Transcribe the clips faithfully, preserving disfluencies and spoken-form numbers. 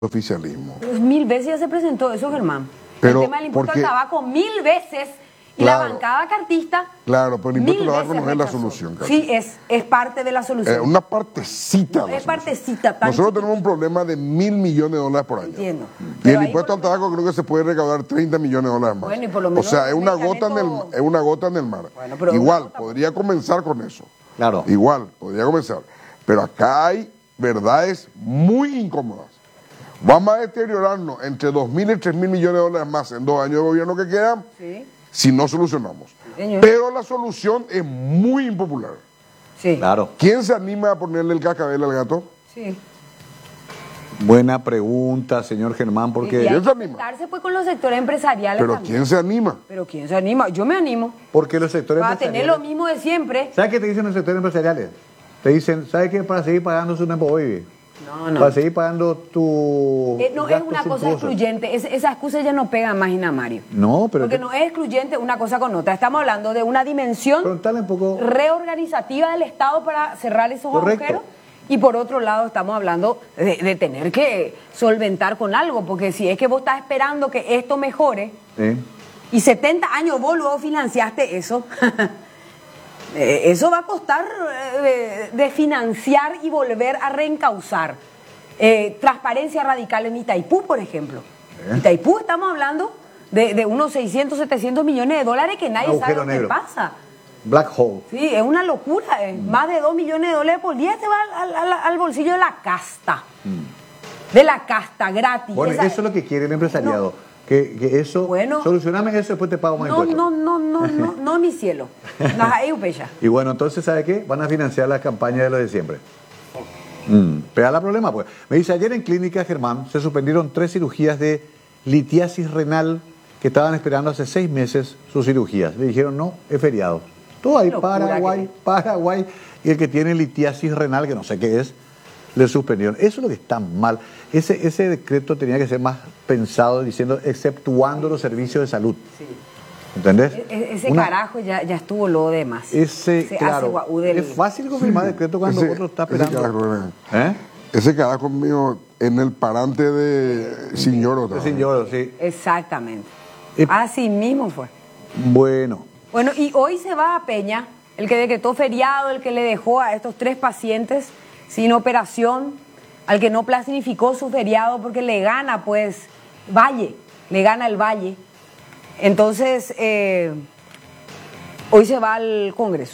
oficialismo. Pues mil veces ya se presentó eso, Germán. Pero el tema del impuesto porque, al tabaco, mil veces. Y claro, la bancada cartista. Claro, pero el impuesto al mil tabaco no veces es la rechazó. solución. Casi. Sí, es, es parte de la solución. Eh, una partecita. No, de la es solución. partecita. Tan Nosotros chiquita. tenemos un problema de mil millones de dólares por año. Entiendo. Y Pero el ahí impuesto al tabaco creo que se puede recaudar treinta millones de dólares más. Bueno, y por lo menos o sea, es una, medicamento... gota en el, es una gota en el mar. Bueno, pero Igual, gota, podría comenzar con eso. Claro. Igual, podría comenzar. Pero acá hay verdades muy incómodas. Vamos a deteriorarnos entre dos mil y tres mil millones de dólares más en dos años de gobierno que quedan, Sí. si no solucionamos. Señor. Pero la solución es muy impopular. Sí. Claro. ¿Quién se anima a ponerle el cascabel al gato? Sí. Buena pregunta, señor Germán, porque... Y hay ¿Quién que se anima? sentarse pues con los sectores empresariales Pero también. ¿quién se anima? Pero ¿quién se anima? Yo me animo. Porque los sectores Va a tener empresariales... lo mismo de siempre. ¿Sabes qué te dicen los sectores empresariales? Te dicen, ¿sabes qué? Para seguir pagando su Nempo Baby. No, no. Para seguir pagando tu... Eh, no es gastos una cosa suntuosos. excluyente. Es, esa excusa ya no pega más, Ina Mario. No, pero... Porque te- no es excluyente una cosa con otra. Estamos hablando de una dimensión Preguntale un poco... reorganizativa del Estado para cerrar esos Correcto. agujeros. Y por otro lado estamos hablando de, de tener que solventar con algo. Porque si es que vos estás esperando que esto mejore ¿eh? y setenta años vos luego financiaste eso, eh, eso va a costar eh, de financiar y volver a reencauzar. Eh, transparencia radical en Itaipú, por ejemplo. ¿Eh? Itaipú estamos hablando de, de unos seiscientos, setecientos millones de dólares que nadie Un sabe agujero lo que negro. pasa. Black Hole. Sí, es una locura. eh. Más de dos millones de dólares por día se va al, al- al bolsillo de la casta. De la casta, gratis. Bueno, Esa- eso es lo que quiere el empresariado. Que, que eso... Bueno. Solucioname eso, después te pago más No, impuestos. no, no, no, no, no, mi cielo. Naja, ey, upeya. Y bueno, entonces, ¿sabe qué? Van a financiar la campaña de lo de siempre. Mm, pega la problema, pues. Me dice, ayer en Clínica Germán se suspendieron tres cirugías de litiasis renal que estaban esperando hace seis meses sus cirugías. Le dijeron, no, es feriado. Todo ahí, Locura Paraguay, que- Paraguay. Y el que tiene litiasis renal, que no sé qué es, le suspendieron. Eso es lo que está mal. Ese, ese decreto tenía que ser más pensado diciendo, exceptuando los servicios de salud. Sí. ¿Entendés? E- e- Ese Una- carajo ya, ya estuvo lo demás. Ese, Se hace claro, guau del- es fácil confirmar decreto cuando Ese- otro está ese esperando. carajo, ¿Eh? Ese carajo mío en el parante de Señor. Sí, señor, sí. Exactamente. Eh, Así mismo fue. Bueno, Bueno, y hoy se va a Peña, el que decretó feriado, el que le dejó a estos tres pacientes sin operación, al que no planificó su feriado porque le gana, pues, Valle, le gana el Valle. Entonces, eh, hoy se va al Congreso.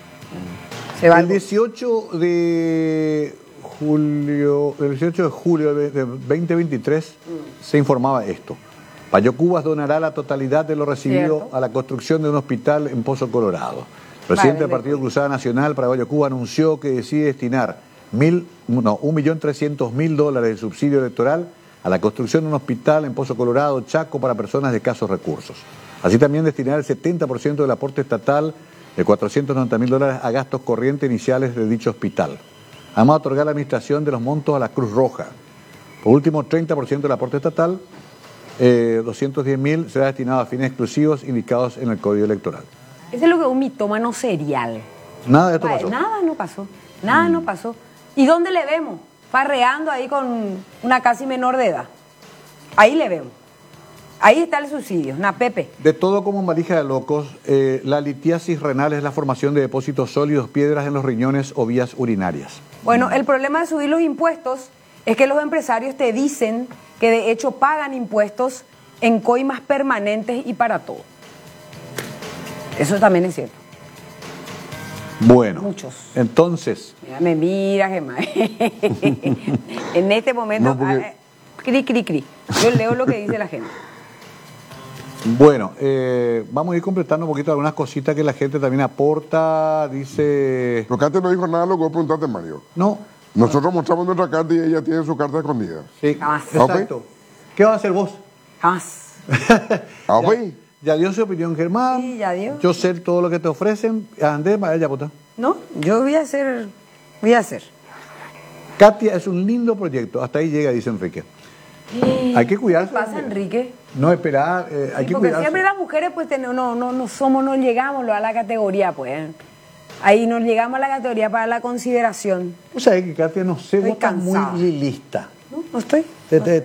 Se va el al- dieciocho de julio, el dieciocho de julio de veinte veintitrés se informaba esto. Payo Cubas donará la totalidad de lo recibido Cierto. a la construcción de un hospital en Pozo Colorado. El presidente del Vale, Partido Cruzada Nacional, Paraguayo Cuba, anunció que decide destinar mil, no, un millón trescientos mil dólares de subsidio electoral a la construcción de un hospital en Pozo Colorado, Chaco, para personas de escasos recursos. Así también destinar el setenta por ciento del aporte estatal de cuatrocientos noventa mil dólares a gastos corrientes iniciales de dicho hospital. Además, otorgar la administración de los montos a la Cruz Roja. Por último, treinta por ciento del aporte estatal, eh, doscientos diez mil, será destinado a fines exclusivos indicados en el Código Electoral. Ese es lo que es un mitómano serial. Nada de esto Vale, pasó. Nada no pasó, nada no pasó. ¿Y dónde le vemos? Farreando ahí con una casi menor de edad. Ahí le vemos. Ahí está el subsidio, una Pepe. De todo como en valija de locos, eh, la litiasis renal es la formación de depósitos sólidos, piedras en los riñones o vías urinarias. Bueno, el problema de subir los impuestos es que los empresarios te dicen que de hecho pagan impuestos en coimas permanentes y para todo. Eso también es cierto. Bueno, Muchos. entonces, Mira, me mira, Gemma. En este momento, No, porque- ah, eh, cri, cri, cri. Yo leo lo que dice la gente. bueno, eh, vamos a ir completando un poquito algunas cositas que la gente también aporta, dice... Porque antes no dijo nada lo que vos preguntaste, Mario. No, Nosotros mostramos nuestra carta y ella tiene su carta escondida. sí, Jamás. exacto. ¿Qué vas a hacer vos? Jamás. Ah, Ya, güey. ya dio su opinión, Germán. Sí, ya dio. Yo sé todo lo que te ofrecen. Andé, vaya, ya, puta. No, yo voy a hacer, voy a hacer. Katia es un lindo proyecto. Hasta ahí llega, dice Enrique. Hay que cuidarse. ¿Qué pasa, Enrique? No esperar, eh, hay Sí, que porque cuidarse. siempre las mujeres pues ten- no, no, no somos, no llegamos a la categoría, pues. Ahí nos llegamos a la categoría para la consideración. O sea, que Katia, no sé, Estoy vos estás cansada. muy lista. No, no estoy. Te- te-